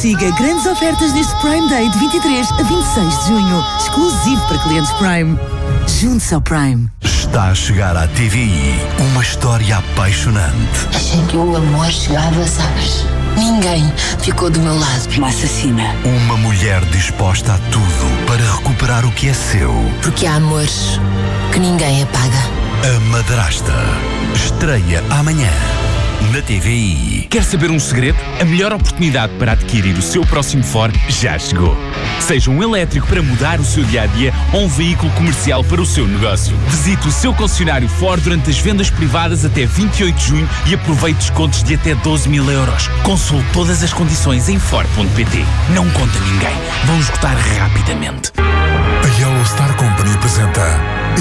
Siga grandes ofertas neste Prime Day de 23 a 26 de junho. Exclusivo para clientes Prime. Junte-se ao Prime. Está a chegar à TVI uma história apaixonante. Achei que o amor chegava, sabes? Ninguém ficou do meu lado. Uma assassina. Uma mulher disposta a tudo para recuperar o que é seu. Porque há amores que ninguém apaga. A Madrasta. Estreia amanhã na TVI. Quer saber um segredo? A melhor oportunidade para adquirir o seu próximo Ford já chegou. Seja um elétrico para mudar o seu dia-a-dia ou um veículo comercial para o seu negócio. Visite o seu concessionário Ford durante as vendas privadas até 28 de junho e aproveite descontos de até 12.000 euros. Consulte todas as condições em Ford.pt. Não conta ninguém. Vão esgotar rapidamente. A Yellow Star Company apresenta